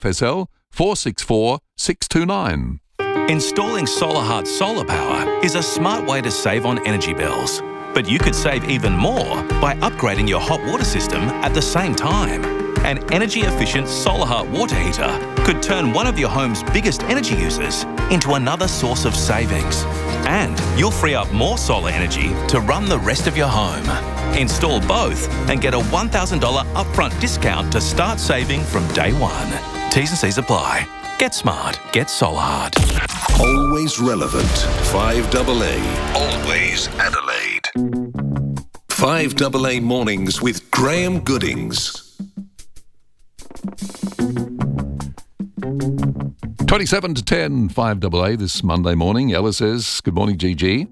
FSL 464 629. Installing SolarHeart Solar Power is a smart way to save on energy bills. But you could save even more by upgrading your hot water system at the same time. An energy-efficient SolarHeart water heater could turn one of your home's biggest energy users into another source of savings. And you'll free up more solar energy to run the rest of your home. Install both and get a $1,000 upfront discount to start saving from day one. T's and C's apply. Get smart. Get SolarHeart. Always relevant. 5AA. Always Adelaide. 5AA Mornings with Graham Goodings. 27 to 10, 5AA this Monday morning. Ella says, good morning, GG.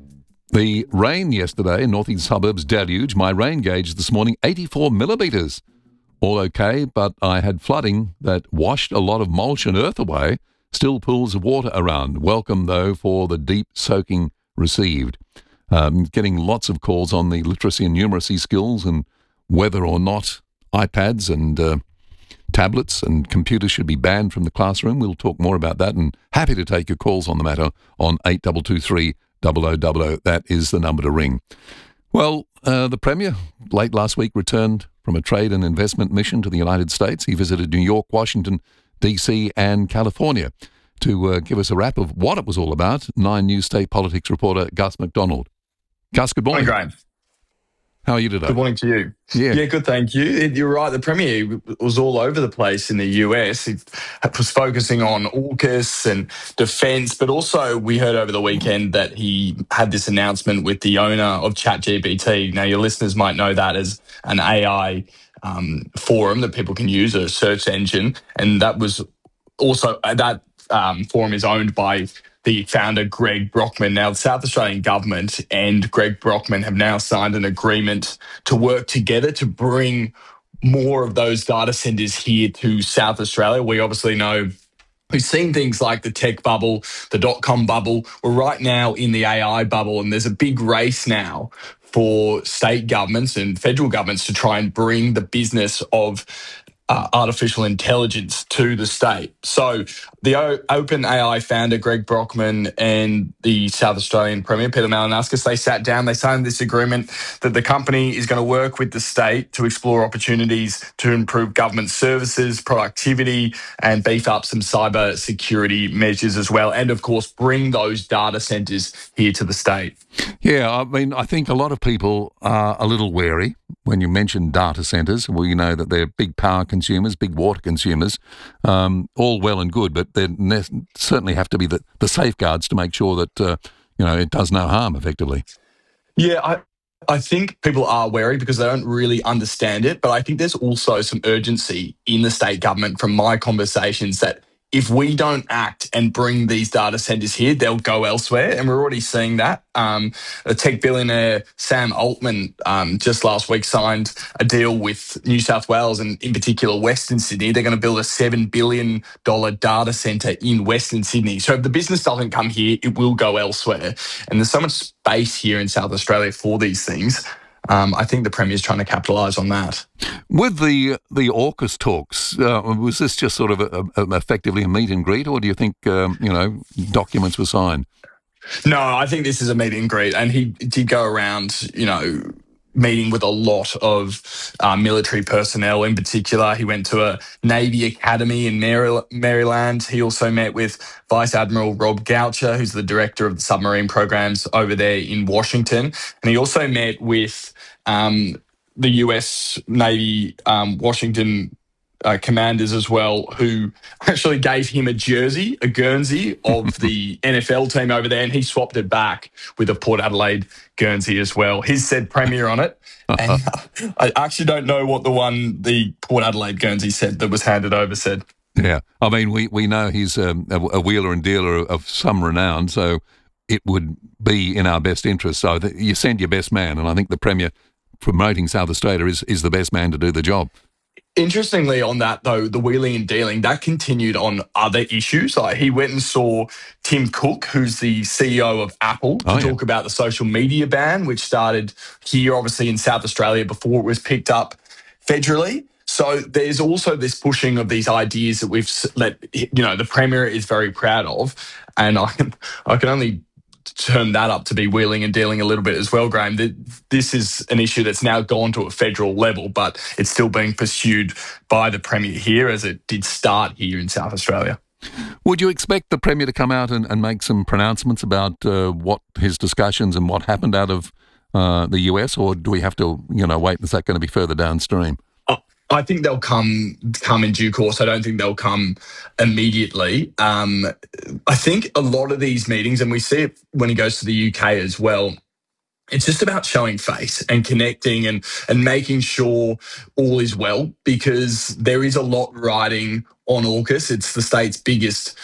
The rain yesterday in northeast suburbs deluge. My rain gauge this morning, 84 millimetres. All okay, but I had flooding that washed a lot of mulch and earth away. Still pools of water around. Welcome, though, for the deep soaking received. Getting lots of calls on the literacy and numeracy skills and whether or not iPads and tablets and computers should be banned from the classroom. We'll talk more about that, and happy to take your calls on the matter on 8223 0000. That is the number to ring. Well, the Premier late last week returned from a trade and investment mission to the United States. He visited New York, Washington, D.C. and California to give us a wrap of what it was all about. 9 News State Politics reporter Gus McDonald. Gus, good morning. Graham. How are you today? Good morning to you. Yeah, good, thank you. You're right, the Premier was all over the place in the US. He was focusing on AUKUS and defence, but also we heard over the weekend that he had this announcement with the owner of ChatGPT. Now, your listeners might know that as an AI forum that people can use, a search engine, and that was also that forum is owned by the founder, Greg Brockman. Now, the South Australian government and Greg Brockman have now signed an agreement to work together to bring more of those data centres here to South Australia. We obviously know we've seen things like the tech bubble, the dot-com bubble. We're right now in the AI bubble, and there's a big race now for state governments and federal governments to try and bring the business of artificial intelligence to the state. So the OpenAI founder, Greg Brockman, and the South Australian Premier, Peter Malinauskas, they sat down, they signed this agreement that the company is going to work with the state to explore opportunities to improve government services, productivity, and beef up some cyber security measures as well. And, of course, bring those data centres here to the state. Yeah, I mean, I think a lot of people are a little wary when you mention data centres. We know that they're big power consumers, big water consumers, all well and good, but there certainly have to be the safeguards to make sure that, it does no harm, effectively. Yeah, I think people are wary because they don't really understand it, but I think there's also some urgency in the state government from my conversations that if we don't act and bring these data centres here, they'll go elsewhere. And we're already seeing that. A tech billionaire, Sam Altman, just last week signed a deal with New South Wales and in particular Western Sydney. They're going to build a $7 billion data centre in Western Sydney. So if the business doesn't come here, it will go elsewhere. And there's so much space here in South Australia for these things. I think the Premier's trying to capitalise on that. With the AUKUS talks, was this just sort of effectively a meet and greet, or do you think, documents were signed? No, I think this is a meet and greet. And he did go around, meeting with a lot of military personnel. In particular, he went to a Navy Academy in Maryland. He also met with Vice Admiral Rob Goucher, who's the director of the submarine programs over there in Washington. And he also met with the US Navy Washington commanders as well, who actually gave him a Guernsey of the NFL team over there, and he swapped it back with a Port Adelaide Guernsey as well. His said Premier on it, and I actually don't know what the Port Adelaide Guernsey said that was handed over said. Yeah, I mean, we know he's a wheeler and dealer of some renown, so it would be in our best interest. So you send your best man, and I think the Premier promoting South Australia is the best man to do the job. Interestingly on that, though, the wheeling and dealing, that continued on other issues. Like he went and saw Tim Cook, who's the CEO of Apple, to talk about the social media ban, which started here, obviously, in South Australia before it was picked up federally. So there's also this pushing of these ideas that the Premier is very proud of, and I can only turn that up to be wheeling and dealing a little bit as well, Graham. This is an issue that's now gone to a federal level, but it's still being pursued by the Premier here, as it did start here in South Australia. Would you expect the Premier to come out and make some pronouncements about what his discussions and what happened out of the US, or do we have to, wait? Is that going to be further downstream? I think they'll come in due course. I don't think they'll come immediately. I think a lot of these meetings, and we see it when he goes to the UK as well, it's just about showing face and connecting and making sure all is well, because there is a lot riding on AUKUS. It's the state's biggest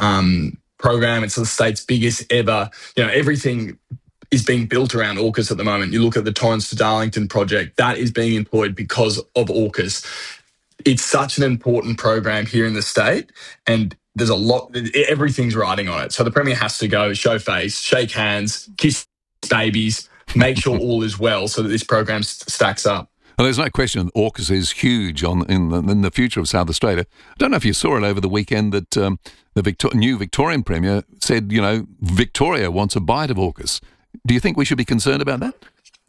program. It's the state's biggest ever. Everything is being built around AUKUS at the moment. You look at the Torrens to Darlington project, that is being employed because of AUKUS. It's such an important program here in the state, and there's everything's riding on it. So the Premier has to go, show face, shake hands, kiss babies, make sure all is well so that this program stacks up. Well, there's no question AUKUS is huge in the future of South Australia. I don't know if you saw it over the weekend that the new Victorian Premier said, Victoria wants a bite of AUKUS. Do you think we should be concerned about that?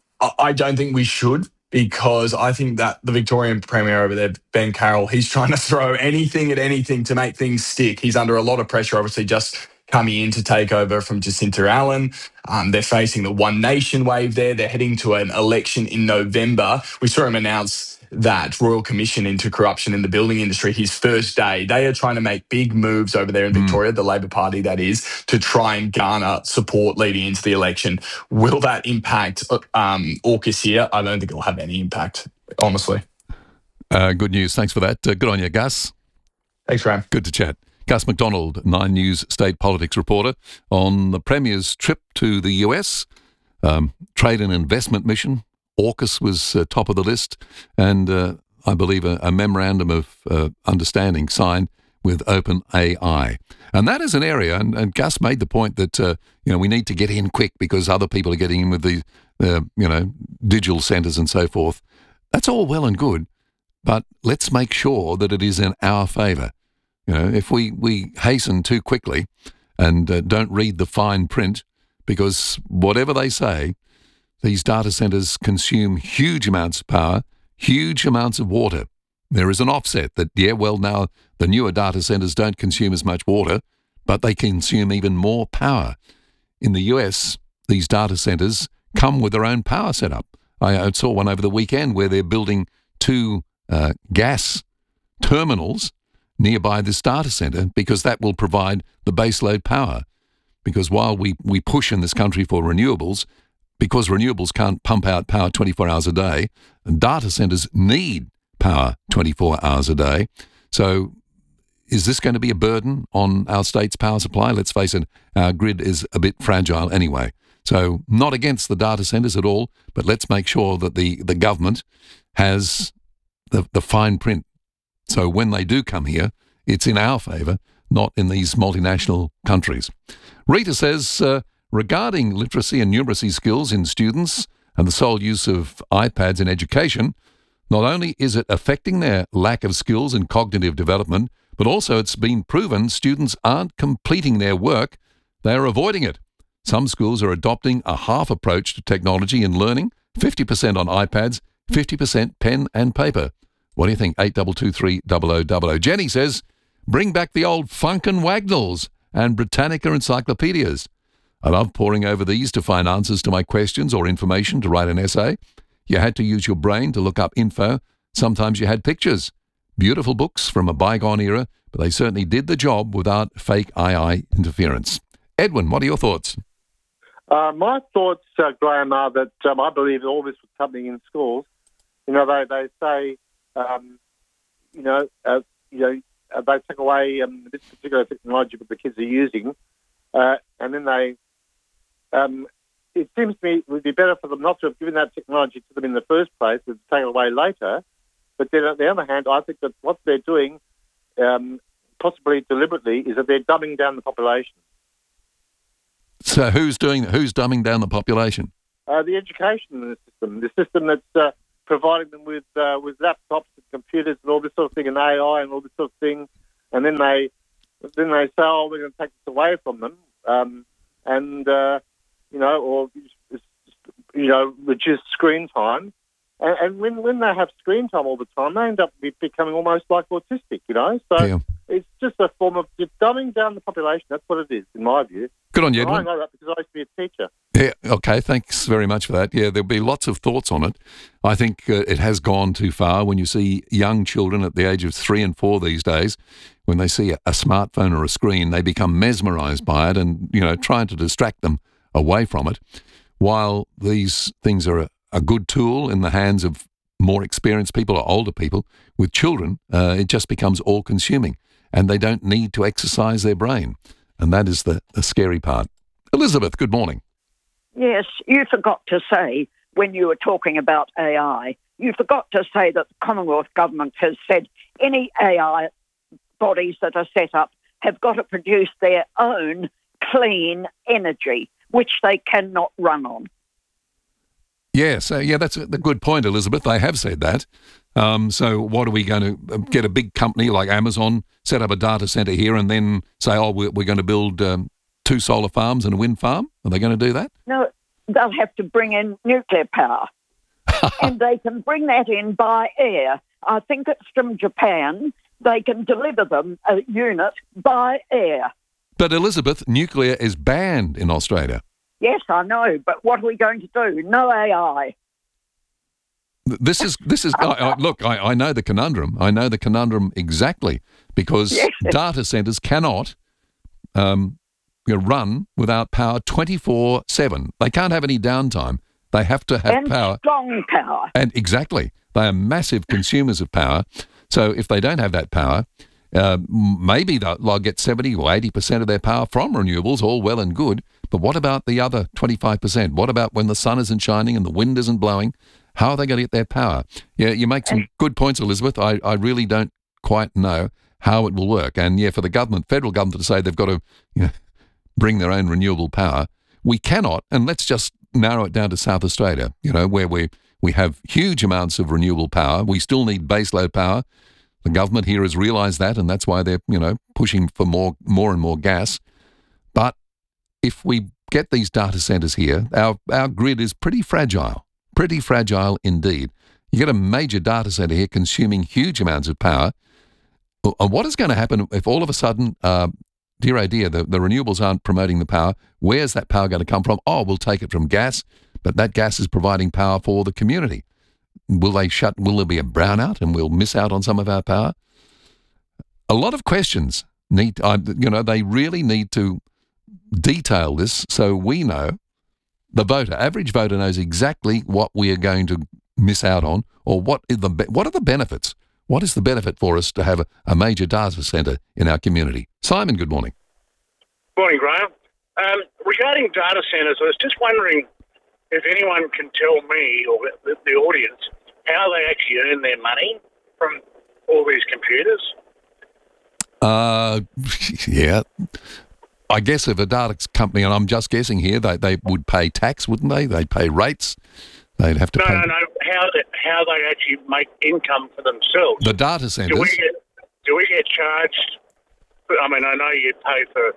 I don't think we should, because I think that the Victorian Premier over there, Ben Carroll, he's trying to throw anything at anything to make things stick. He's under a lot of pressure, obviously, just coming in to take over from Jacinta Allen. They're facing the One Nation wave there. They're heading to an election in November. We saw him announce that Royal Commission into corruption in the building industry his first day. They are trying to make big moves over there in Victoria, the Labor Party that is, to try and garner support leading into the election. Will that impact AUKUS here? I don't think it'll have any impact, honestly. Good news. Thanks for that. Good on you, Gus. Thanks, Graham. Good to chat. Gus McDonald, 9 News state politics reporter, on the Premier's trip to the US, trade and investment mission. AUKUS was top of the list, and I believe a memorandum of understanding signed with OpenAI. And that is an area, and Gus made the point that we need to get in quick because other people are getting in with the digital centres and so forth. That's all well and good, but let's make sure that it is in our favour. If we hasten too quickly and don't read the fine print, because whatever they say, these data centres consume huge amounts of power, huge amounts of water. There is an offset that, now the newer data centres don't consume as much water, but they consume even more power. In the US, these data centres come with their own power setup. I saw one over the weekend where they're building 2 gas terminals nearby this data centre because that will provide the baseload power. Because while we push in this country for renewables, because renewables can't pump out power 24 hours a day, and data centres need power 24 hours a day. So is this going to be a burden on our state's power supply? Let's face it, our grid is a bit fragile anyway. So not against the data centres at all, but let's make sure that the government has the fine print. So when they do come here, it's in our favour, not in these multinational countries. Rita says, regarding literacy and numeracy skills in students and the sole use of iPads in education, not only is it affecting their lack of skills and cognitive development, but also it's been proven students aren't completing their work, they are avoiding it. Some schools are adopting a half approach to technology and learning, 50% on iPads, 50% pen and paper. What do you think? 8223 Jenny says, bring back the old Funkin' Wagnalls and Britannica encyclopedias. I love poring over these to find answers to my questions or information to write an essay. You had to use your brain to look up info. Sometimes you had pictures. Beautiful books from a bygone era, but they certainly did the job without fake AI interference. Edwin, what are your thoughts? My thoughts, Graham, are that I believe all this was happening in schools. They say, they take away this particular technology that the kids are using, and then it seems to me it would be better for them not to have given that technology to them in the first place, and take it away later. But then on the other hand, I think that what they're doing, possibly deliberately, is that they're dumbing down the population. So who's dumbing down the population? The education system, the system that's providing them with laptops and computers and all this sort of thing, and AI and all this sort of thing, and then they say, "Oh, we're going to take this away from them," or reduce screen time. And when they have screen time all the time, they end up becoming almost like autistic, So It's just a form of dumbing down the population. That's what it is, in my view. Good on you, And I Edwin. know that because I used to be a teacher. Yeah, okay, thanks very much for that. Yeah, there'll be lots of thoughts on it. I think it has gone too far when you see young children at the age of 3 and 4 these days, when they see a smartphone or a screen, they become mesmerised by it and, trying to distract them away from it. While these things are a good tool in the hands of more experienced people or older people, with children, it just becomes all-consuming and they don't need to exercise their brain. And that is the scary part. Elizabeth, good morning. Yes, you forgot to say, when you were talking about AI, you forgot to say that the Commonwealth Government has said any AI bodies that are set up have got to produce their own clean energy, which they cannot run on. Yes, that's a good point, Elizabeth. They have said that. So what are we going to get a big company like Amazon, set up a data centre here and then say, we're going to build 2 solar farms and a wind farm? Are they going to do that? No, they'll have to bring in nuclear power. And they can bring that in by air. I think it's from Japan. They can deliver them a unit by air. But Elizabeth, nuclear is banned in Australia. Yes, I know, but what are we going to do? No AI. This is. Look, I know the conundrum. I know the conundrum exactly, because Yes. data centres cannot run without power 24/7. They can't have any downtime. They have to have And power. strong power. And exactly, they are massive consumers of power. So if they don't have that power, maybe they'll get 70 or 80% of their power from renewables, all well and good. But what about the other 25%? What about when the sun isn't shining and the wind isn't blowing? How are they going to get their power? Yeah, you make some good points, Elizabeth. I really don't quite know how it will work. And for the federal government to say they've got to bring their own renewable power, we cannot. And let's just narrow it down to South Australia, where we have huge amounts of renewable power. We still need baseload power. The government here has realised that, and that's why they're, pushing for more and more gas. But if we get these data centres here, our grid is pretty fragile indeed. You get a major data centre here consuming huge amounts of power. And what is going to happen if all of a sudden, dear oh dear, the renewables aren't promoting the power? Where's that power going to come from? We'll take it from gas, but that gas is providing power for the community. Will there be a brownout and we'll miss out on some of our power? A lot of questions they really need to detail this so we know, the average voter knows exactly what we are going to miss out on, or what are the benefits? What is the benefit for us to have a major data centre in our community? Simon, good morning. Morning, Graham. Regarding data centres, I was just wondering if anyone can tell me or the audience how they actually earn their money from all these computers. Yeah. I guess if a data company, and I'm just guessing here, they would pay tax, wouldn't they? They'd pay rates. They'd have to pay. No. How they actually make income for themselves. The data centres. Do we get charged? I mean, I know you pay for,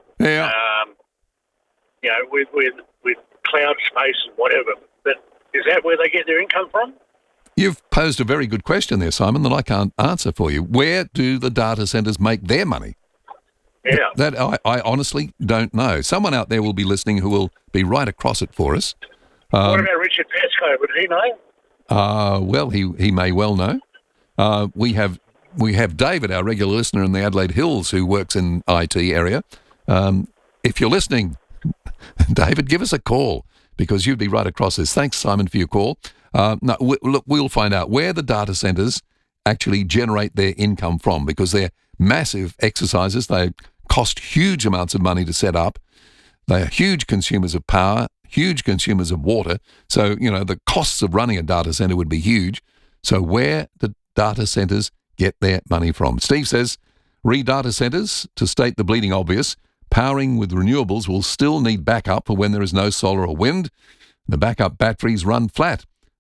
with cloud space and whatever, but is that where they get their income from? You've posed a very good question there, Simon, that I can't answer for you. Where do the data centres make their money? Yeah. That I honestly don't know. Someone out there will be listening who will be right across it for us. What about Richard Pascoe? Would he know? Well, he may well know. We have David, our regular listener in the Adelaide Hills, who works in IT area. If you're listening, David, give us a call because you'd be right across this. Thanks, Simon, for your call. Look, we'll find out where the data centres actually generate their income from, because they're massive exercises. They cost huge amounts of money to set up. They are huge consumers of power, huge consumers of water. So, the costs of running a data centre would be huge. So where do data centres get their money from? Steve says, re data centres, to state the bleeding obvious, powering with renewables will still need backup for when there is no solar or wind. The backup batteries run flat.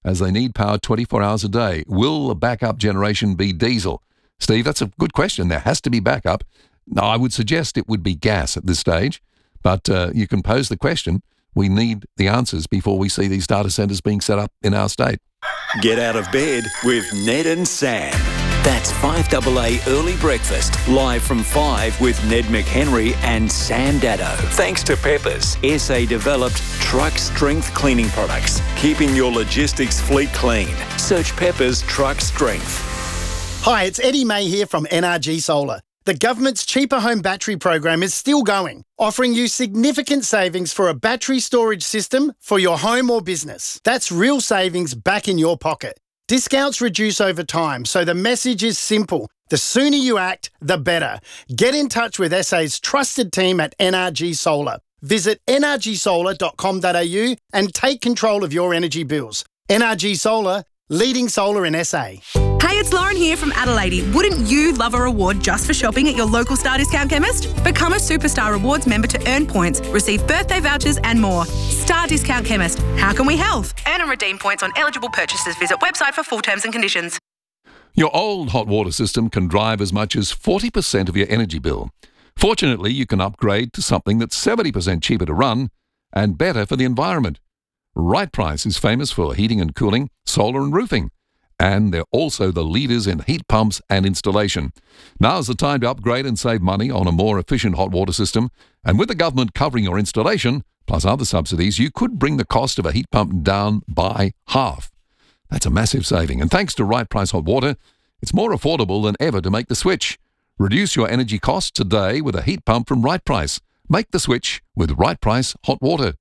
as they need power 24 hours a day. Will the backup generation be diesel? Steve, that's a good question. There has to be backup. No, I would suggest it would be gas at this stage, but you can pose the question. We need the answers before we see these data centres being set up in our state. Get out of bed with Ned and Sam. That's 5AA Early Breakfast, live from 5 with Ned McHenry and Sam Dado. Thanks to Peppers, SA-developed truck strength cleaning products, keeping your logistics fleet clean. Search Peppers Truck Strength. Hi, it's Eddie May here from NRG Solar. The government's Cheaper Home Battery program is still going, offering you significant savings for a battery storage system for your home or business. That's real savings back in your pocket. Discounts reduce over time, so the message is simple. The sooner you act, the better. Get in touch with SA's trusted team at NRG Solar. Visit nrgsolar.com.au and take control of your energy bills. NRG Solar, leading solar in SA. Hey, it's Lauren here from Adelaide. Wouldn't you love a reward just for shopping at your local Star Discount Chemist? Become a Superstar Rewards member to earn points, receive birthday vouchers and more. Star Discount Chemist. How can we help? Earn and redeem points on eligible purchases. Visit website for full terms and conditions. Your old hot water system can drive as much as 40% of your energy bill. Fortunately, you can upgrade to something that's 70% cheaper to run and better for the environment. Right Price is famous for heating and cooling, solar and roofing. And they're also the leaders in heat pumps and installation. Now's the time to upgrade and save money on a more efficient hot water system. And with the government covering your installation, plus other subsidies, you could bring the cost of a heat pump down by half. That's a massive saving. And thanks to Right Price Hot Water, it's more affordable than ever to make the switch. Reduce your energy costs today with a heat pump from Right Price. Make the switch with Right Price Hot Water.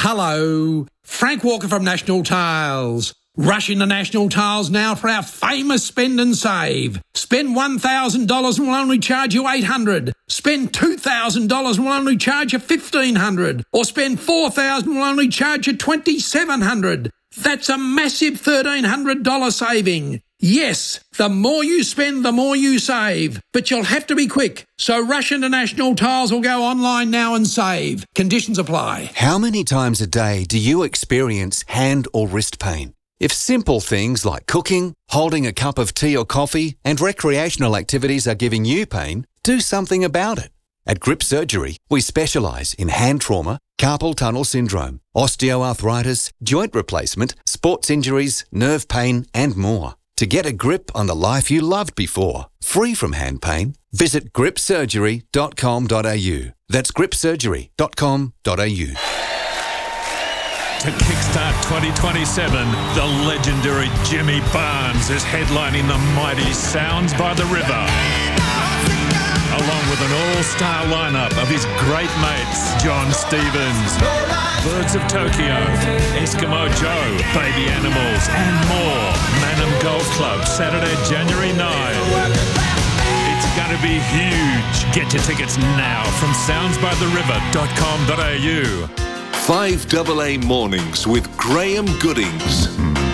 Hello, Frank Walker from National Tiles. Rush into National Tiles now for our famous spend and save. Spend $1,000 and we'll only charge you $800. Spend $2,000 and we'll only charge you $1,500. Or spend $4,000 and we'll only charge you $2,700. That's a massive $1,300 saving. Yes, the more you spend, the more you save. But you'll have to be quick. So rush into National Tiles or go online now and save. Conditions apply. How many times a day do you experience hand or wrist pain? If simple things like cooking, holding a cup of tea or coffee, and recreational activities are giving you pain, do something about it. At Grip Surgery, we specialise in hand trauma, carpal tunnel syndrome, osteoarthritis, joint replacement, sports injuries, nerve pain, and more. To get a grip on the life you loved before, free from hand pain, visit gripsurgery.com.au. That's gripsurgery.com.au. To kickstart 2027, the legendary Jimmy Barnes is headlining the mighty Sounds by the River, along with an all-star lineup of his great mates, John Stevens, Birds of Tokyo, Eskimo Joe, Baby Animals, and more. Manham Golf Club, Saturday, January 9. It's going to be huge. Get your tickets now from soundsbytheriver.com.au. 5AA Mornings with Graham Goodings.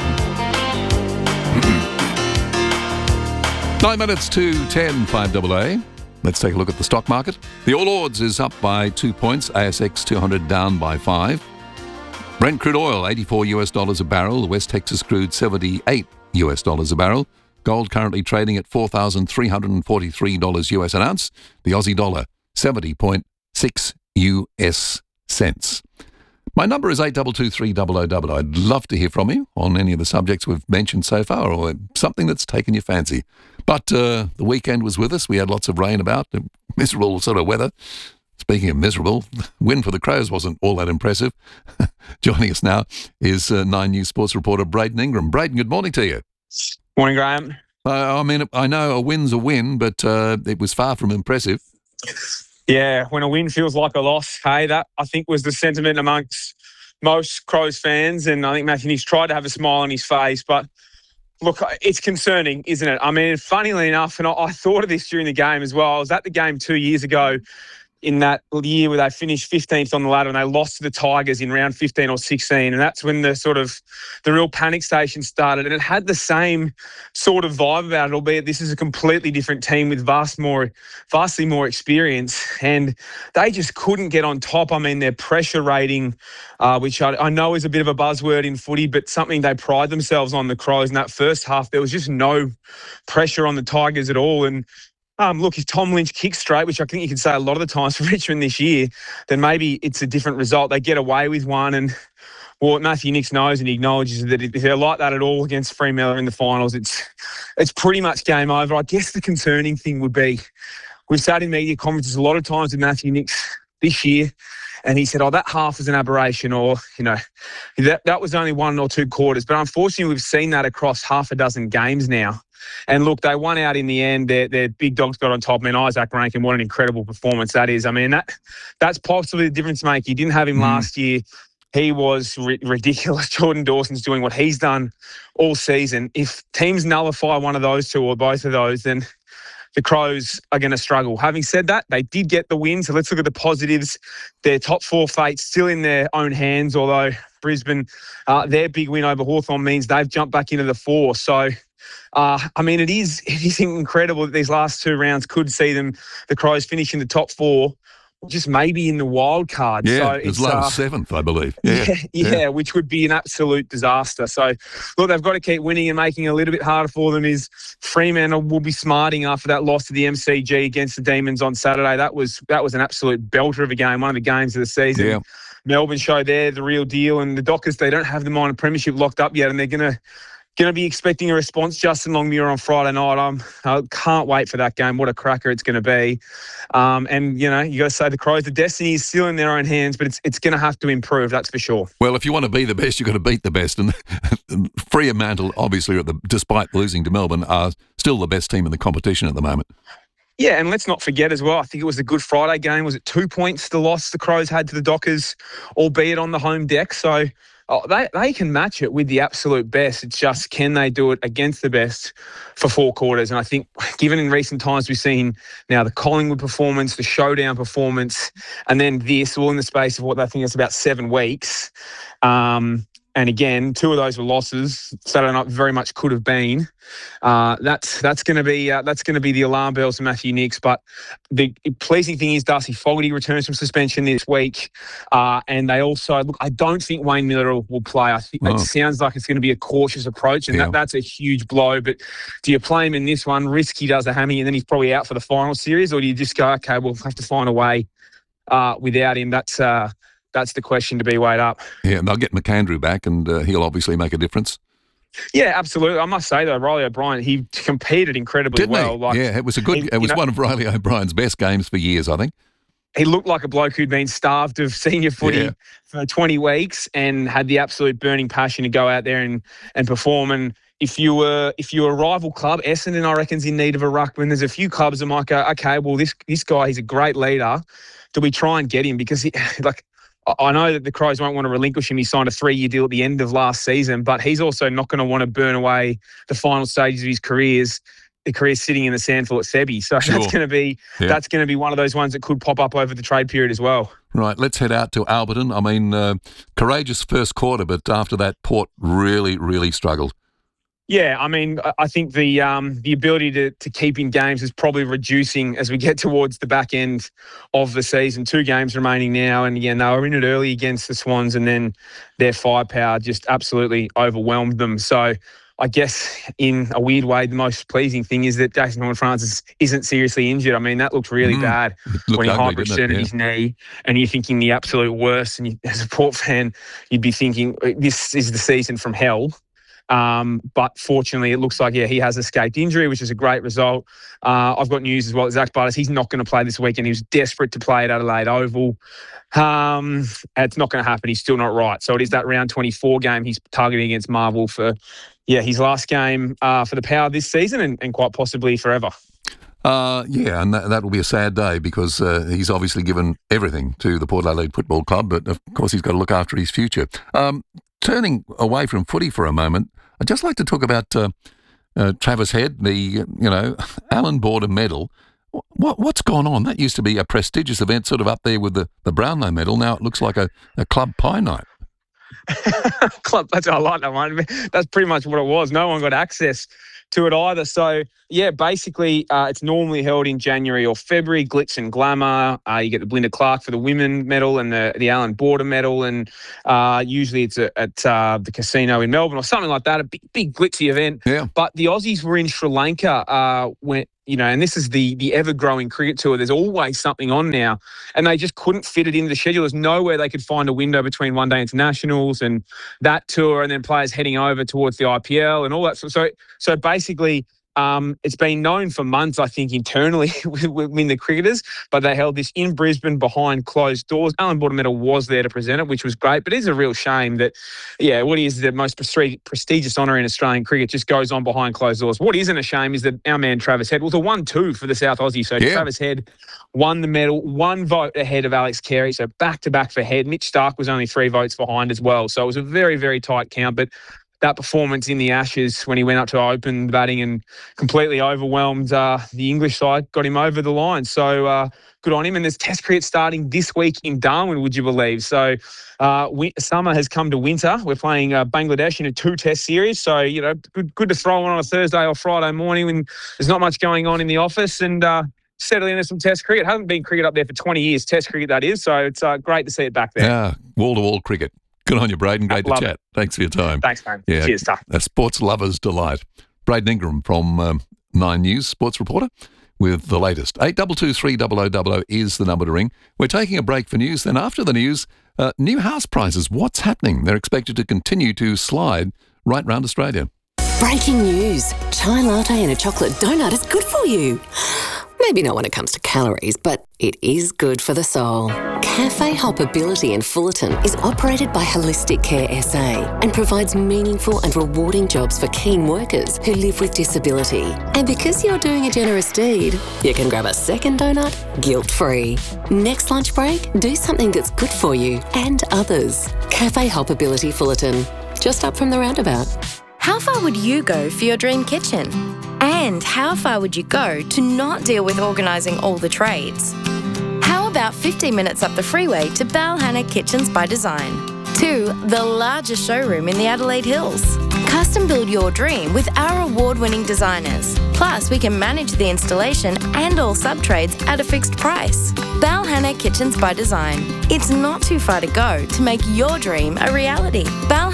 9 minutes to 10, 5AA. Let's take a look at the stock market. The All Ords is up by 2 points. ASX 200 down by 5. Brent crude oil, $84 a barrel. The West Texas crude, $78 a barrel. Gold currently trading at $4,343 US an ounce. The Aussie dollar, 70.6 US cents. My number is 82230000. I'd love to hear from you on any of the subjects we've mentioned so far or something that's taken your fancy. But the weekend was with us. We had lots of rain about, miserable sort of weather. Speaking of miserable, win for the Crows wasn't all that impressive. Joining us now is 9 News sports reporter Braden Ingram. Braden, good morning to you. Morning, Graham. I mean, I know a win's a win, but it was far from impressive. Yeah, when a win feels like a loss, hey, that I think was the sentiment amongst most Crows fans, and I think Matthew Nicks tried to have a smile on his face, but look, it's concerning, isn't it? I mean, funnily enough, and I thought of this during the game as well. I was at the game 2 years ago in that year where they finished 15th on the ladder and they lost to the Tigers in round 15 or 16. And that's when the real panic station started. And it had the same sort of vibe about it, albeit this is a completely different team with vastly more experience. And they just couldn't get on top. I mean, their pressure rating, which I know is a bit of a buzzword in footy, but something they pride themselves on, the Crows. In that first half, there was just no pressure on the Tigers at all. And look, if Tom Lynch kicks straight, which I think you can say a lot of the times for Richmond this year, then maybe it's a different result. They get away with one, and what Matthew Nicks knows and he acknowledges that if they're like that at all against Fremantle in the finals, it's pretty much game over. I guess the concerning thing would be, we've sat in media conferences a lot of times with Matthew Nicks this year, and he said, that half was an aberration, or, that was only 1 or 2 quarters. But unfortunately, we've seen that across half a dozen games now. And look, they won out in the end. Their big dogs got on top. I mean, Isaac Rankin, what an incredible performance that is. I mean, that's possibly the difference maker. You didn't have him last year. He was ridiculous. Jordan Dawson's doing what he's done all season. If teams nullify one of those two or both of those, then the Crows are going to struggle. Having said that, they did get the win. So let's look at the positives. Their top 4 fate's still in their own hands, although Brisbane, their big win over Hawthorn means they've jumped back into the 4. So, it is incredible that these last 2 rounds could see the Crows finish in the top 4, just maybe in the wild card. Yeah, so it's low 7th, I believe. Yeah, which would be an absolute disaster. So, look, they've got to keep winning, and making it a little bit harder for them is Fremantle will be smarting after that loss to the MCG against the Demons on Saturday. That was an absolute belter of a game, one of the games of the season. Yeah. Melbourne showed they're the real deal, and the Dockers, they don't have the minor premiership locked up yet, and they're going to be expecting a response. Justin Longmuir on Friday night. I can't wait for that game. What a cracker it's going to be. You got to say the Crows, the destiny is still in their own hands, but it's going to have to improve, that's for sure. Well, if you want to be the best, you've got to beat the best. And Fremantle, obviously, despite losing to Melbourne, are still the best team in the competition at the moment. Yeah, and let's not forget as well, I think it was the Good Friday game. Was it 2 points the loss the Crows had to the Dockers, albeit on the home deck? So they can match it with the absolute best. It's just, can they do it against the best for 4 quarters? And I think, given in recent times we've seen now the Collingwood performance, the showdown performance, and then this, all in the space of what they think is about 7 weeks. And again, 2 of those were losses. Saturday night very much could have been. That's going to be the alarm bells to Matthew Nicks. But the pleasing thing is Darcy Fogarty returns from suspension this week, and they also look. I don't think Wayne Miller will play. I think it sounds like it's going to be a cautious approach, and that's a huge blow. But do you play him in this one, risk he does a hammy, and then he's probably out for the final series, or do you just go, okay, we'll have to find a way without him? That's the question to be weighed up. Yeah, and they'll get McAndrew back, and he'll obviously make a difference. Yeah, absolutely. I must say, though, Riley O'Brien, he competed incredibly well. It was one of Riley O'Brien's best games for years, I think. He looked like a bloke who'd been starved of senior footy for 20 weeks and had the absolute burning passion to go out there and perform. And if you were a rival club, Essendon, I reckon's in need of a ruckman. There's a few clubs that might go, okay, well, this guy, he's a great leader. Do we try and get him? Because I know that the Crows won't want to relinquish him. He signed a 3-year deal at the end of last season, but he's also not going to want to burn away the final stages of his the career sitting in the sandful at Sebi. So that's going to be one of those ones that could pop up over the trade period as well. Right, let's head out to Alberton. I mean, courageous first quarter, but after that, Port really, really struggled. Yeah, I mean, I think the ability to keep in games is probably reducing as we get towards the back end of the season. 2 games remaining now, and again, they were in it early against the Swans, and then their firepower just absolutely overwhelmed them. So I guess in a weird way, the most pleasing thing is that Jason Horne-Francis isn't seriously injured. I mean, that looked really bad when he hyperextended his knee, and you're thinking the absolute worst. And as a Port fan, you'd be thinking this is the season from hell. But fortunately, it looks like, he has escaped injury, which is a great result. I've got news as well. Zach Butters, he's not going to play this weekend. He was desperate to play at Adelaide Oval. It's not going to happen. He's still not right. So it is that round 24 game he's targeting against Marvel for, his last game for the Power this season and quite possibly forever. And that will be a sad day because he's obviously given everything to the Port Adelaide Football Club, but of course he's got to look after his future. Turning away from footy for a moment, I'd just like to talk about Travis Head, the Allan Border medal. What's gone on? That used to be a prestigious event, sort of up there with the Brownlow medal. Now it looks like a club pie night. Club, I like that one. That's pretty much what it was. No one got access to it either. So, yeah, basically it's normally held in January or February, glitz and glamour. You get the Belinda Clark for the women medal and the Alan Border medal, and usually it's at the casino in Melbourne or something like that, a big glitzy event. Yeah. But the Aussies were in Sri Lanka when, and this is the ever-growing cricket tour. There's always something on now, and they just couldn't fit it into the schedule. There's nowhere they could find a window between one-day internationals and that tour, and then players heading over towards the IPL and all that. So basically, it's been known for months, I think, internally within the cricketers, but they held this in Brisbane behind closed doors. Alan Border medal was there to present it, which was great, but it is a real shame that, what is the most prestigious honour in Australian cricket just goes on behind closed doors. What isn't a shame is that our man Travis Head was a 1-2 for the South Aussie. So Travis Head won the medal, 1 vote ahead of Alex Carey, so back-to-back for Head. Mitch Starc was only 3 votes behind as well. So it was a very, very tight count, but that performance in the Ashes when he went up to open batting and completely overwhelmed the English side got him over the line. So good on him. And there's Test cricket starting this week in Darwin, would you believe? So summer has come to winter. We're playing Bangladesh in a 2-test series. So, good to throw on a Thursday or Friday morning when there's not much going on in the office and settle into some Test cricket. Hasn't been cricket up there for 20 years, Test cricket that is. So it's great to see it back there. Yeah, wall-to-wall cricket. Good on you, Braden. Great to chat. Thanks for your time. Thanks, man. Yeah, cheers, tough. A sports lover's delight. Braden Ingram from 9 News, sports reporter, with the latest. 822 300 is the number to ring. We're taking a break for news. Then after the news, new house prices. What's happening? They're expected to continue to slide right round Australia. Breaking news. Chai latte and a chocolate donut is good for you. Maybe not when it comes to calories, but it is good for the soul. Cafe Hoppability in Fullerton is operated by Holistic Care SA and provides meaningful and rewarding jobs for keen workers who live with disability. And because you're doing a generous deed, you can grab a second donut guilt-free. Next lunch break, do something that's good for you and others. Cafe Hoppability Fullerton, just up from the roundabout. How far would you go for your dream kitchen? And how far would you go to not deal with organising all the trades? How about 15 minutes up the freeway to Balhanna Kitchens by Design? 2, the largest showroom in the Adelaide Hills. Custom build your dream with our award-winning designers. Plus, we can manage the installation and all sub-trades at a fixed price. Balhanna Kitchens by Design. It's not too far to go to make your dream a reality.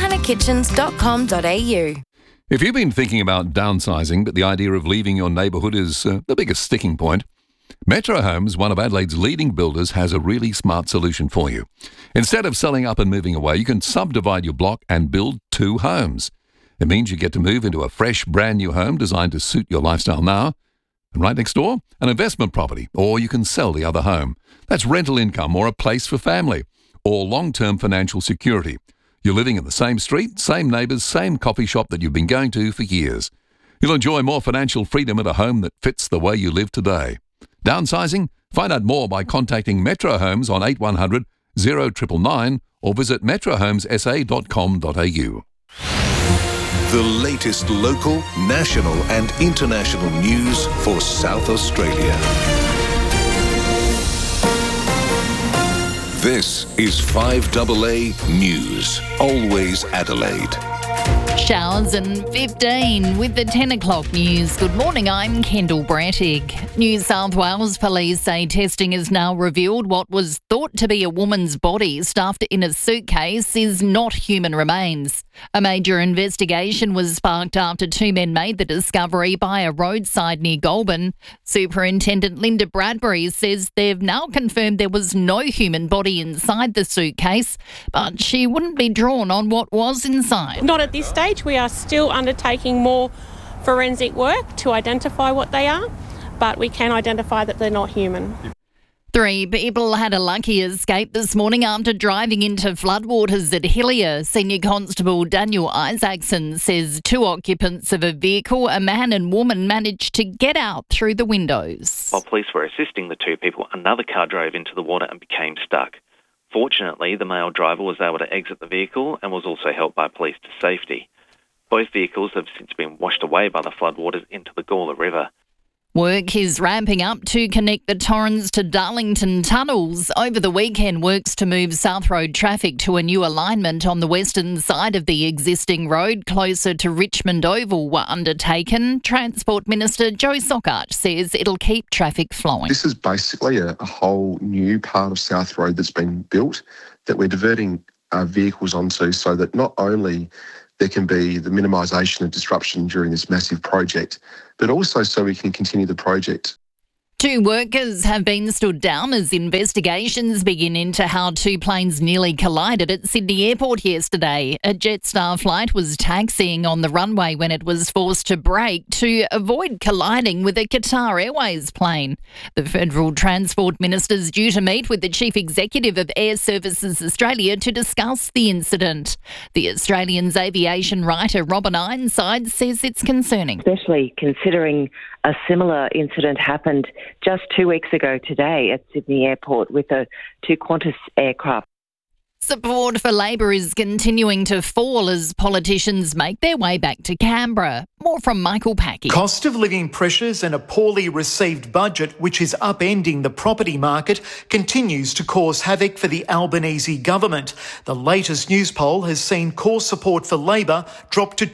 balhannakitchens.com.au. If you've been thinking about downsizing, but the idea of leaving your neighbourhood is the biggest sticking point, Metro Homes, one of Adelaide's leading builders, has a really smart solution for you. Instead of selling up and moving away, you can subdivide your block and build 2 homes. It means you get to move into a fresh, brand new home designed to suit your lifestyle now. And right next door, an investment property, or you can sell the other home. That's rental income or a place for family, or long-term financial security. You're living in the same street, same neighbours, same coffee shop that you've been going to for years. You'll enjoy more financial freedom at a home that fits the way you live today. Downsizing? Find out more by contacting Metro Homes on 8100 0999 or visit metrohomessa.com.au. The latest local, national and international news for South Australia. This is 5AA News, always Adelaide. Showers and 15 with the 10 o'clock news. Good morning, I'm Kendall Brattig. New South Wales police say testing has now revealed what was thought to be a woman's body stuffed in a suitcase is not human remains. A major investigation was sparked after 2 men made the discovery by a roadside near Goulburn. Superintendent Linda Bradbury says they've now confirmed there was no human body inside the suitcase, but she wouldn't be drawn on what was inside. Not at this stage. We are still undertaking more forensic work to identify what they are, but we can identify that they're not human. 3 people had a lucky escape this morning after driving into floodwaters at Hillier. Senior Constable Daniel Isaacson says 2 occupants of a vehicle, a man and woman, managed to get out through the windows. While police were assisting the 2 people, another car drove into the water and became stuck. Fortunately, the male driver was able to exit the vehicle and was also helped by police to safety. Both vehicles have since been washed away by the floodwaters into the Gawler River. Work is ramping up to connect the Torrens to Darlington tunnels. Over the weekend, works to move South Road traffic to a new alignment on the western side of the existing road closer to Richmond Oval were undertaken. Transport Minister Joe Sockarch says it'll keep traffic flowing. This is basically a whole new part of South Road that's been built that we're diverting vehicles onto so that not only there can be the minimisation of disruption during this massive project, but also so we can continue the project. 2 workers have been stood down as investigations begin into how 2 planes nearly collided at Sydney Airport yesterday. A Jetstar flight was taxiing on the runway when it was forced to brake to avoid colliding with a Qatar Airways plane. The Federal Transport Minister is due to meet with the Chief Executive of Air Services Australia to discuss the incident. The Australian's aviation writer Robin Ironside says it's concerning. Especially considering a similar incident happened just 2 weeks ago today at Sydney Airport with 2 Qantas aircraft. Support for Labor is continuing to fall as politicians make their way back to Canberra. More from Michael Packy. Cost of living pressures and a poorly received budget, which is upending the property market, continues to cause havoc for the Albanese government. The latest news poll has seen core support for Labor drop to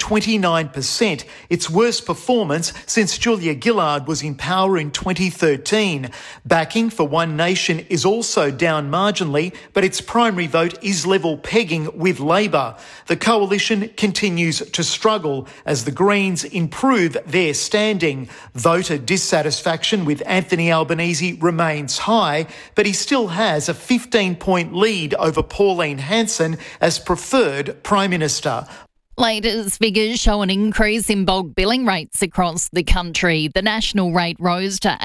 29%, its worst performance since Julia Gillard was in power in 2013. Backing for One Nation is also down marginally, but its primary vote is level pegging with Labor. The coalition continues to struggle as the Greens improve their standing. Voter dissatisfaction with Anthony Albanese remains high, but he still has a 15-point lead over Pauline Hanson as preferred Prime Minister. Latest figures show an increase in bulk billing rates across the country. The national rate rose to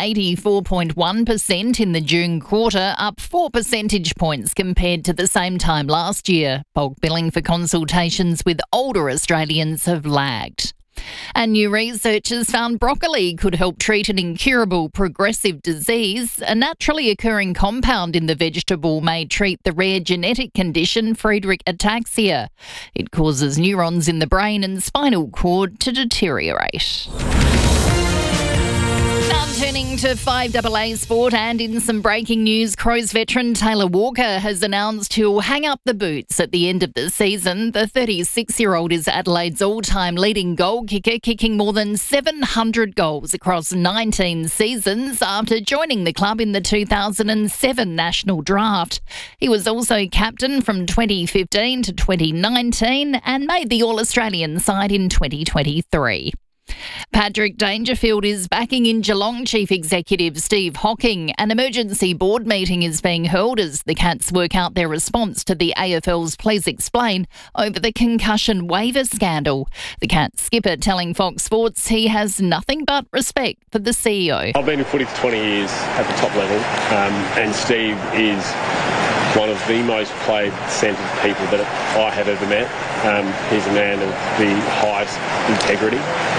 84.1% in the June quarter, up 4 percentage points compared to the same time last year. Bulk billing for consultations with older Australians have lagged. And new research has found broccoli could help treat an incurable progressive disease. A naturally occurring compound in the vegetable may treat the rare genetic condition Friedreich ataxia. It causes neurons in the brain and spinal cord to deteriorate. Now turning to 5AA sport, and in some breaking news, Crows veteran Taylor Walker has announced he'll hang up the boots at the end of the season. The 36-year-old is Adelaide's all-time leading goal kicker, kicking more than 700 goals across 19 seasons after joining the club in the 2007 national draft. He was also captain from 2015 to 2019 and made the All-Australian side in 2023. Patrick Dangerfield is backing in Geelong Chief Executive Steve Hocking. An emergency board meeting is being held as the Cats work out their response to the AFL's Please Explain over the concussion waiver scandal. The Cats skipper telling Fox Sports he has nothing but respect for the CEO. I've been in footy for 20 years at the top level, and Steve is one of the most played-centred people that I have ever met. He's a man of the highest integrity,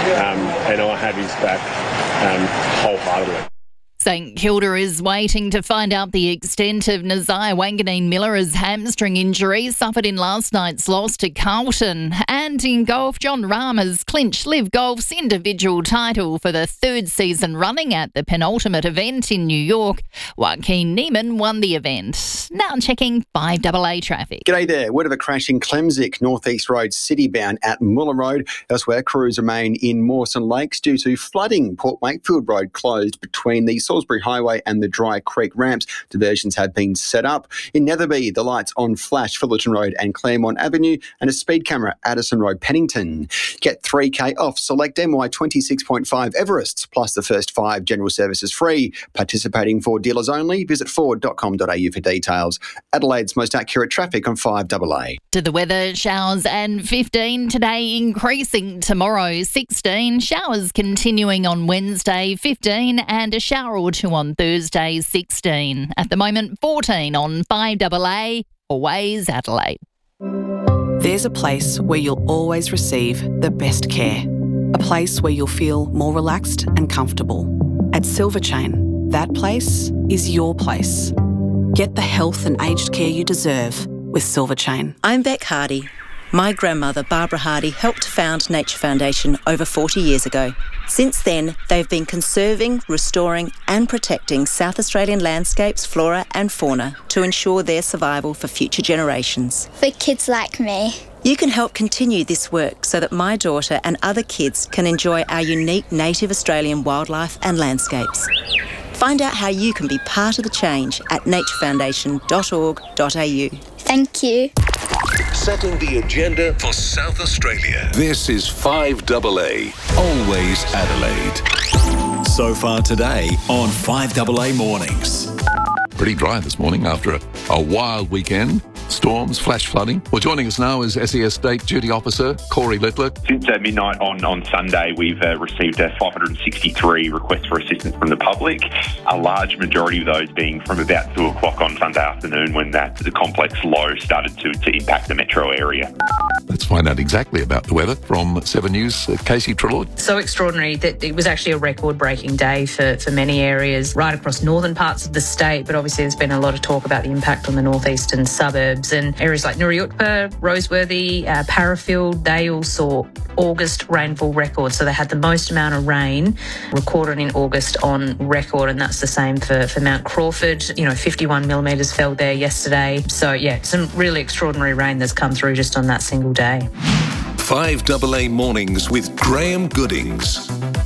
and I have his back wholeheartedly. St Kilda is waiting to find out the extent of Nazaya Wanganeen-Miller's hamstring injury suffered in last night's loss to Carlton. And in golf, John Rahm has clinched Liv Golf's individual title for the 3rd season running at the penultimate event in New York. Joaquin Niemann won the event. Now checking 5AA traffic. G'day there. Word of a crash in Clemsic, Northeast Road citybound at Muller Road. Elsewhere, crews remain in Mawson Lakes due to flooding. Port Wakefield Road closed between the Salisbury Highway and the Dry Creek ramps. Diversions have been set up. In Netherby, the lights on flash Fullerton Road and Claremont Avenue, and a speed camera Addison Road, Pennington. Get 3K off select MY 26.5 Everests, plus the first 5 general services free. Participating Ford dealers only. Visit ford.com.au for details. Adelaide's most accurate traffic on 5AA. To the weather, showers and 15 today, increasing tomorrow 16. Showers continuing on Wednesday 15, and a shower or two on Thursday 16. At the moment 14 on 5AA, always Adelaide. There's a place where you'll always receive the best care. A place where you'll feel more relaxed and comfortable. At Silver Chain, that place is your place. Get the health and aged care you deserve with Silver Chain. I'm Beck Hardy. My grandmother, Barbara Hardy, helped found Nature Foundation over 40 years ago. Since then, they've been conserving, restoring and protecting South Australian landscapes, flora and fauna to ensure their survival for future generations. For kids like me. You can help continue this work so that my daughter and other kids can enjoy our unique native Australian wildlife and landscapes. Find out how you can be part of the change at naturefoundation.org.au. Thank you. Setting the agenda for South Australia. This is 5AA, always Adelaide. So far today on 5AA Mornings. Pretty dry this morning after a wild weekend. Storms, flash flooding. Well, joining us now is SES State Duty Officer Corey Littler. Since midnight on Sunday, we've received 563 requests for assistance from the public, a large majority of those being from about 2 o'clock on Sunday afternoon when the complex low started to impact the metro area. Let's find out exactly about the weather from 7 News. Casey Trelaw. So extraordinary that it was actually a record-breaking day for many areas right across northern parts of the state, but obviously there's been a lot of talk about the impact on the northeastern suburbs. And areas like Nuriutpa, Roseworthy, Parafield, they all saw August rainfall records. So they had the most amount of rain recorded in August on record, and that's the same for Mount Crawford. 51 millimetres fell there yesterday. So, yeah, some really extraordinary rain that's come through just on that single day. 5AA Mornings with Graham Goodings.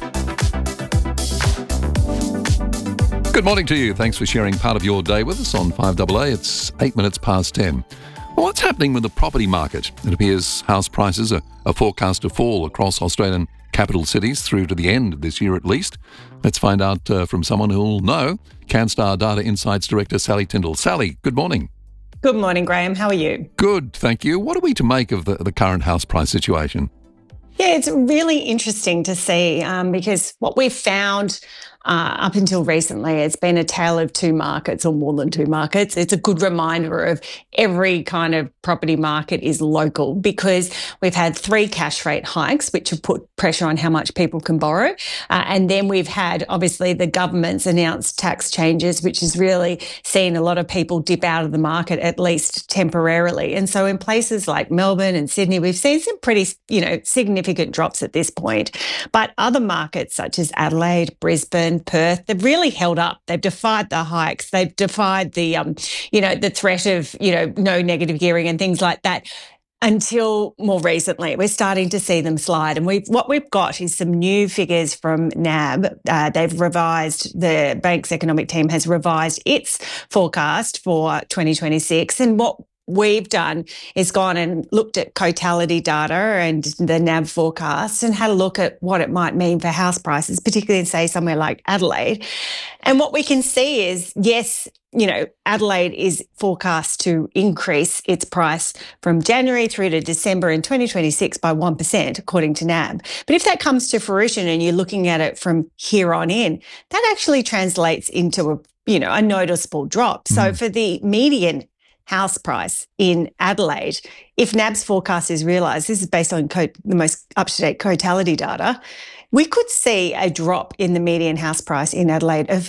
Good morning to you. Thanks for sharing part of your day with us on 5AA. It's 8 minutes past 10. Well, what's happening with the property market? It appears house prices are forecast to fall across Australian capital cities through to the end of this year at least. Let's find out from someone who'll know. CanStar Data Insights Director Sally Tyndall. Sally, good morning. Good morning, Graham. How are you? Good, thank you. What are we to make of the current house price situation? Yeah, it's really interesting to see because what we've found up until recently, it's been a tale of two markets or more than two markets. It's a good reminder of every kind of property market is local because we've had 3 cash rate hikes, which have put pressure on how much people can borrow. And then we've had, obviously, the government's announced tax changes, which has really seen a lot of people dip out of the market, at least temporarily. And so in places like Melbourne and Sydney, we've seen some pretty, significant drops at this point. But other markets such as Adelaide, Brisbane, Perth, they've really held up. They've defied the hikes. They've defied the, the threat of, no negative gearing and things like that. Until more recently, we're starting to see them slide. And what we've got is some new figures from NAB. They've revised, the bank's economic team has revised its forecast for 2026. And what we've done is gone and looked at Cotality data and the NAB forecasts and had a look at what it might mean for house prices, particularly in, say, somewhere like Adelaide. And what we can see is, yes, Adelaide is forecast to increase its price from January through to December in 2026 by 1%, according to NAB. But if that comes to fruition and you're looking at it from here on in, that actually translates into a noticeable drop. So for the median house price in Adelaide, if NAB's forecast is realised, this is based on the most up-to-date Cotality data, we could see a drop in the median house price in Adelaide of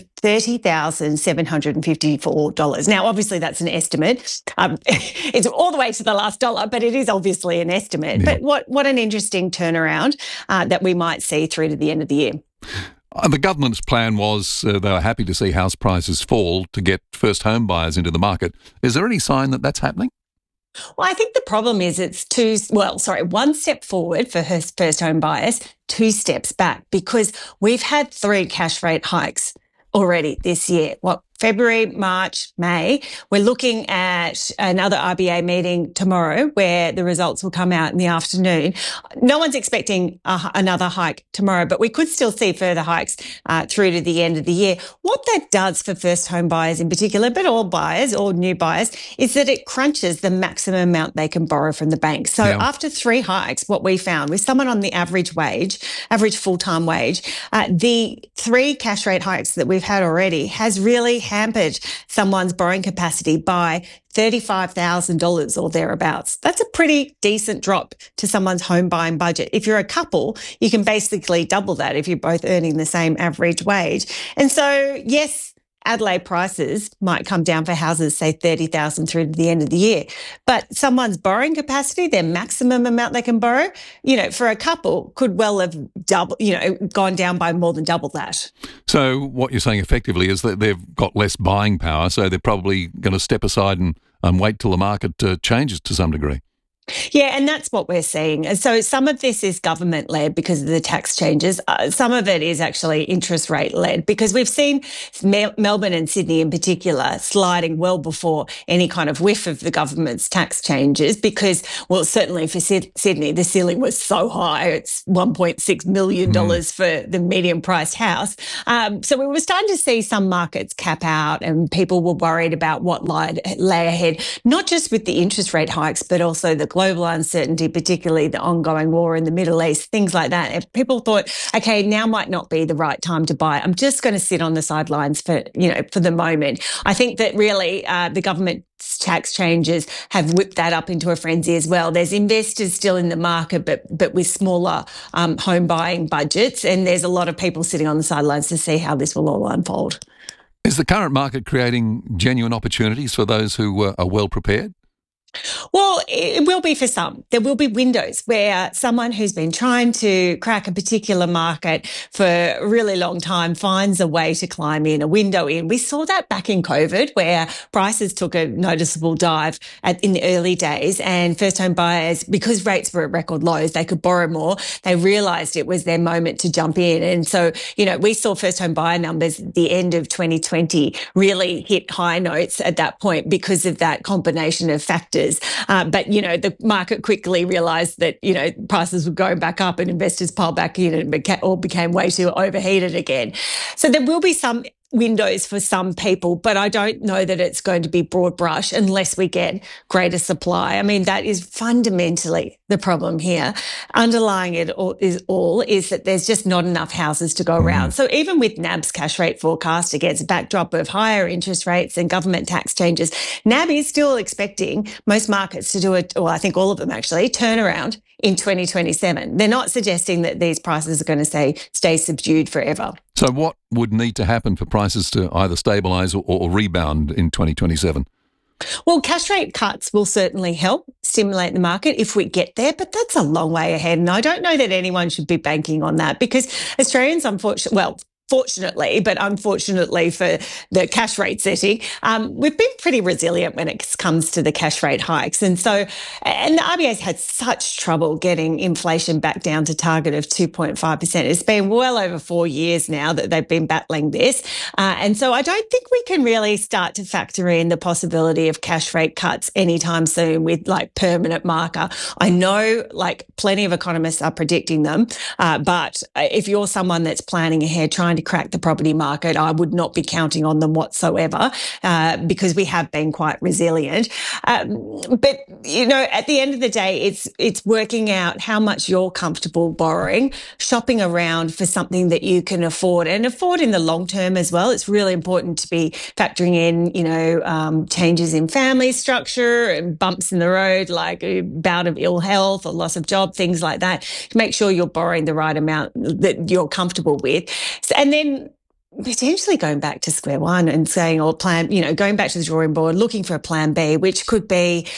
$30,754. Now, obviously, that's an estimate. It's all the way to the last dollar, but it is obviously an estimate. Yeah. But what an interesting turnaround that we might see through to the end of the year. The government's plan was they were happy to see house prices fall to get first home buyers into the market. Is there any sign that that's happening? Well, I think the problem is it's one step forward for first home buyers, 2 steps back, because we've had 3 cash rate hikes already this year. February, March, May. We're looking at another RBA meeting tomorrow where the results will come out in the afternoon. No one's expecting another hike tomorrow, but we could still see further hikes through to the end of the year. What that does for first home buyers in particular, but all buyers, all new buyers, is that it crunches the maximum amount they can borrow from the bank. So after 3 hikes, what we found with someone on the average full-time wage, the 3 cash rate hikes that we've had already has really hampered someone's borrowing capacity by $35,000 or thereabouts. That's a pretty decent drop to someone's home buying budget. If you're a couple, you can basically double that if you're both earning the same average wage. And so, yes, Adelaide prices might come down for houses, say 30,000 through to the end of the year. But someone's borrowing capacity, their maximum amount they can borrow, for a couple could well have gone down by more than double that. So what you're saying effectively is that they've got less buying power, so they're probably going to step aside and wait till the market changes to some degree. Yeah, and that's what we're seeing. So some of this is government-led because of the tax changes. Some of it is actually interest rate-led because we've seen Melbourne and Sydney in particular sliding well before any kind of whiff of the government's tax changes because, well, certainly for Sydney, the ceiling was so high. It's $1.6 million for the medium-priced house. So we were starting to see some markets cap out and people were worried about what lay ahead, not just with the interest rate hikes, but also the global uncertainty, particularly the ongoing war in the Middle East, things like that. If people thought, okay, now might not be the right time to buy. I'm just going to sit on the sidelines for the moment. I think that really the government's tax changes have whipped that up into a frenzy as well. There's investors still in the market, but with smaller home buying budgets, and there's a lot of people sitting on the sidelines to see how this will all unfold. Is the current market creating genuine opportunities for those who are well prepared? Well, it will be for some. There will be windows where someone who's been trying to crack a particular market for a really long time finds a way to climb in, a window in. We saw that back in COVID where prices took a noticeable dive in the early days and first-home buyers, because rates were at record lows, they could borrow more. They realised it was their moment to jump in. And so, we saw first-home buyer numbers at the end of 2020 really hit high notes at that point because of that combination of factors. But the market quickly realised that, prices were going back up and investors piled back in and all became way too overheated again. So there will be some windows for some people, but I don't know that it's going to be broad brush unless we get greater supply. I mean, that is fundamentally the problem here. Underlying it all is that there's just not enough houses to go around. So even with NAB's cash rate forecast against a backdrop of higher interest rates and government tax changes, NAB is still expecting most markets to do I think all of them actually, turnaround in 2027. They're not suggesting that these prices are going to stay subdued forever. So what would need to happen for prices to either stabilise or rebound in 2027? Well, cash rate cuts will certainly help stimulate the market if we get there, but that's a long way ahead. And I don't know that anyone should be banking on that because Australians, fortunately, but unfortunately for the cash rate setting, we've been pretty resilient when it comes to the cash rate hikes. And the RBA's had such trouble getting inflation back down to target of 2.5%. It's been well over 4 years now that they've been battling this. And so I don't think we can really start to factor in the possibility of cash rate cuts anytime soon with permanent marker. I know plenty of economists are predicting them, but if you're someone that's planning ahead, trying to crack the property market, I would not be counting on them whatsoever because we have been quite resilient. But, at the end of the day, it's working out how much you're comfortable borrowing, shopping around for something that you can afford and afford in the long term as well. It's really important to be factoring in, changes in family structure and bumps in the road, like a bout of ill health or loss of job, things like that, to make sure you're borrowing the right amount that you're comfortable with. And then potentially going back to square one and saying, going back to the drawing board, looking for a plan B, which could be,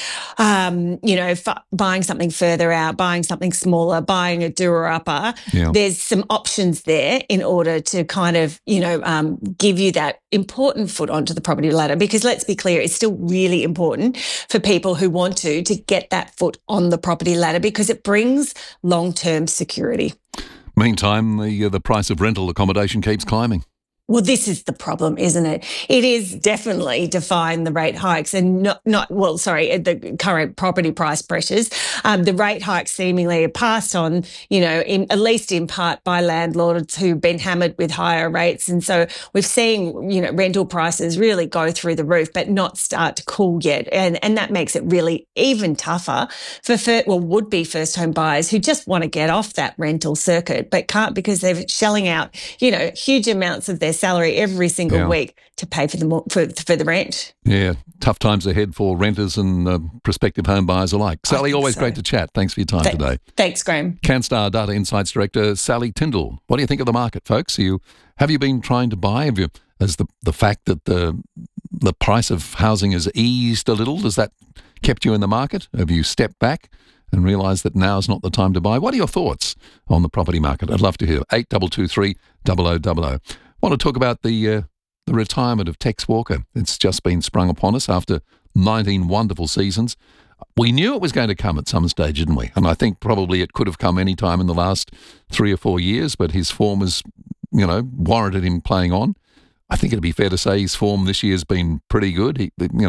buying something further out, buying something smaller, buying a doer-upper. Yeah. There's some options there in order to kind of, give you that important foot onto the property ladder, because let's be clear, it's still really important for people who want to get that foot on the property ladder because it brings long-term security. Meantime, the price of rental accommodation keeps climbing. Well, this is the problem, isn't it? It is definitely defying the rate hikes and the current property price pressures. The rate hikes seemingly are passed on, at least in part by landlords who've been hammered with higher rates. And so we've seen, rental prices really go through the roof, but not start to cool yet. And that makes it really even tougher for would-be first-home buyers who just want to get off that rental circuit, but can't because they're shelling out, huge amounts of their salary every single week to pay for the rent. Yeah, tough times ahead for renters and prospective home buyers alike. Sally, always great to chat. Thanks for your time today. Thanks, Graham. CanStar Data Insights Director Sally Tyndall. What do you think of the market, folks? Have you been trying to buy? Has the fact that the price of housing has eased a little, has that kept you in the market? Have you stepped back and realised that now's not the time to buy? What are your thoughts on the property market? I'd love to hear. 8223 0000. Want to talk about the retirement of Tex Walker. It's just been sprung upon us after 19 wonderful seasons. We knew it was going to come at some stage, didn't we? And I think probably it could have come any time in the last 3 or 4 years, but his form has, warranted him playing on. I think it'd be fair to say his form this year's been pretty good.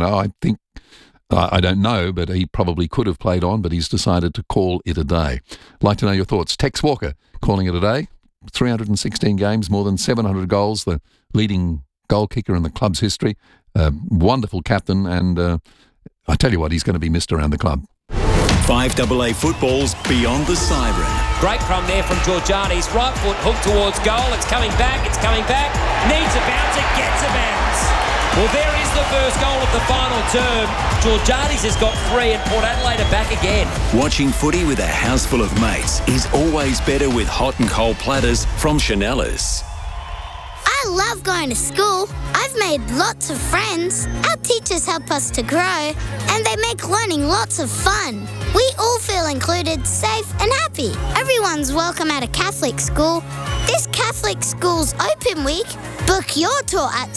I don't know, but he probably could have played on, but he's decided to call it a day. I'd like to know your thoughts. Tex Walker calling it a day. 316 games, more than 700 goals, the leading goal kicker in the club's history. Wonderful captain, and I tell you what, he's going to be missed around the club. 5AA football's Beyond the Siren. Great run there from Georgiades. Right foot hooked towards goal. It's coming back. Needs a bounce. It gets a bounce. Well, there is the first goal of the final term. Georgiades has got 3 and Port Adelaide are back again. Watching footy with a house full of mates is always better with hot and cold platters from Chanellas. I love going to school. I've made lots of friends. Our teachers help us to grow, and they make learning lots of fun. We all feel included, safe and happy. Everyone's welcome at a Catholic school. This Catholic Schools Open Week, book your tour at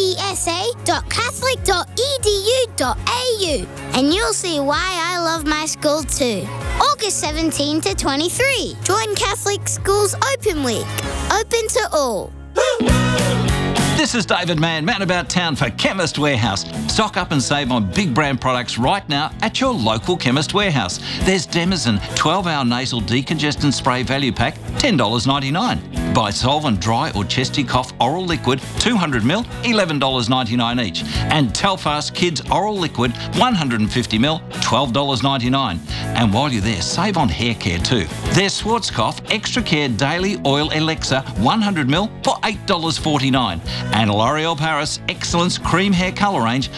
cesa.catholic.edu.au and you'll see why I love my school too. August 17 to 23. Join Catholic Schools Open Week. Open to all. This is David Mann about town for Chemist Warehouse. Stock up and save on big brand products right now at your local Chemist Warehouse. There's Demizen 12-hour nasal decongestant spray value pack, $10.99. Buy Solvent dry or chesty cough oral liquid, 200ml, $11.99 each. And Telfast Kids oral liquid, 150ml, $12.99. And while you're there, save on hair care too. There's Schwarzkopf Extra Care Daily Oil Elixir, 100ml for $8.49. And L'Oreal Paris Excellence Cream Hair Colour Range,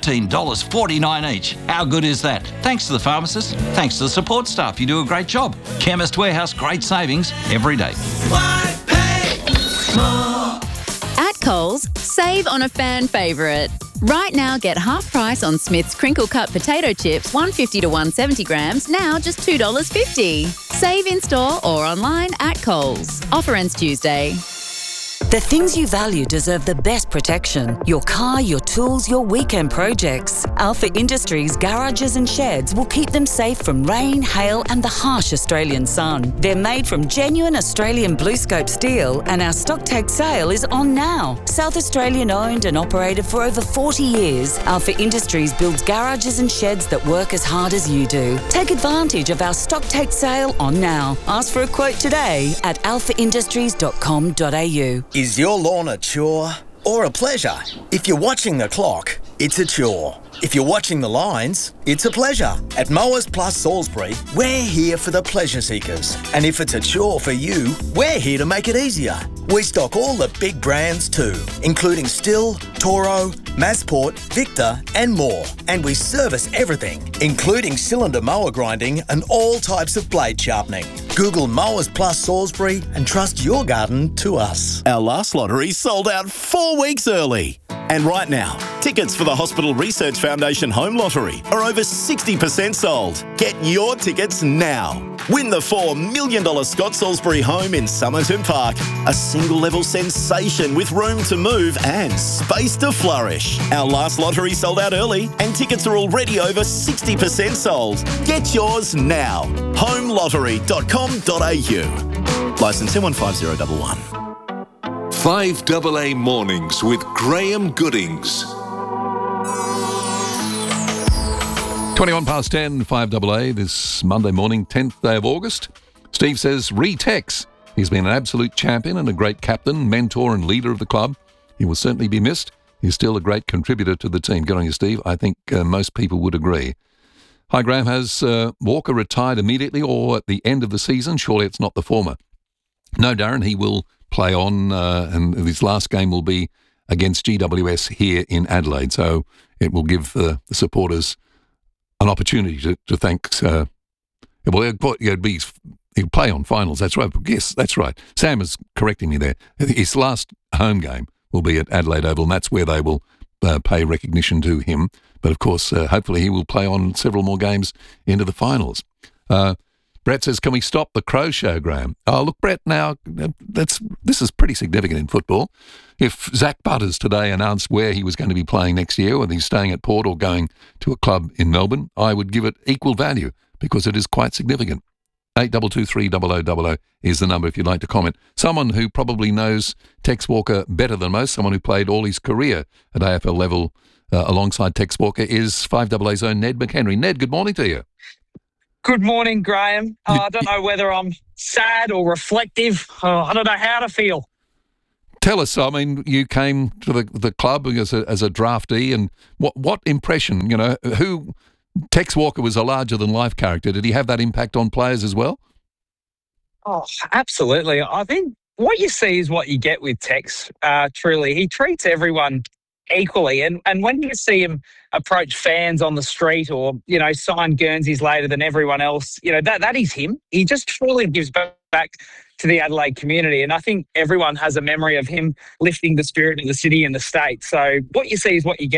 $13.49 each. How good is that? Thanks to the pharmacist, thanks to the support staff. You do a great job. Chemist Warehouse, great savings every day. Why pay more? At Coles, save on a fan favourite. Right now, get half price on Smith's crinkle cut potato chips, 150 to 170 grams, now just $2.50. Save in store or online at Coles. Offer ends Tuesday. The things you value deserve the best protection. Your car, your tools, your weekend projects. Alpha Industries garages and sheds will keep them safe from rain, hail and the harsh Australian sun. They're made from genuine Australian BlueScope steel and our stock take sale is on now. South Australian owned and operated for over 40 years, Alpha Industries builds garages and sheds that work as hard as you do. Take advantage of our stock take sale on now. Ask for a quote today at alphaindustries.com.au. Is your lawn a chore or a pleasure? If you're watching the clock, it's a chore. If you're watching the lines, it's a pleasure. At Mowers Plus Salisbury, we're here for the pleasure seekers. And if it's a chore for you, we're here to make it easier. We stock all the big brands too, including Stihl, Toro, Masport, Victor and more. And we service everything, including cylinder mower grinding and all types of blade sharpening. Google Mowers Plus Salisbury and trust your garden to us. Our last lottery sold out 4 weeks early. And right now, tickets for the Hospital Research Foundation Home Lottery are over 60% sold. Get your tickets now. Win the $4 million Scott Salisbury home in Somerton Park. A single-level sensation with room to move and space to flourish. Our last lottery sold out early and tickets are already over 60% sold. Get yours now. homelottery.com.au. Licence M150111. 5AA Mornings with Graham Goodings. 21 past 10, 5AA this Monday morning, 10th day of August. Steve says, re-Tex. He's been an absolute champion and a great captain, mentor and leader of the club. He will certainly be missed. He's still a great contributor to the team. Good on you, Steve. I think most people would agree. Hi, Graham. Has Walker retired immediately or at the end of the season? Surely it's not the former. No, Darren, he will play on, and his last game will be against GWS here in Adelaide. So it will give the supporters an opportunity to thank. He'll play on finals. That's right. Yes, that's right. Sam is correcting me there. His last home game will be at Adelaide Oval, and that's where they will pay recognition to him. But of course, hopefully he will play on several more games into the finals. Brett says, can we stop the Crow Show, Graham? Oh, look, Brett, now, this is pretty significant in football. If Zach Butters today announced where he was going to be playing next year, whether he's staying at Port or going to a club in Melbourne, I would give it equal value because it is quite significant. 8223 is the number if you'd like to comment. Someone who probably knows Tex Walker better than most, someone who played all his career at AFL level alongside Tex Walker, is 5AA's own Ned McHenry. Ned, good morning to you. Good morning, Graham. I don't know whether I'm sad or reflective. I don't know how to feel. Tell us, I mean, you came to the club as a draftee, and what impression, who Tex Walker was a larger-than-life character. Did he have that impact on players as well? Oh, absolutely. I think what you see is what you get with Tex, truly. He treats everyone equally. And when you see him approach fans on the street or, sign Guernseys later than everyone else, that is him. He just truly gives back to the Adelaide community. And I think everyone has a memory of him lifting the spirit of the city and the state. So what you see is what you get.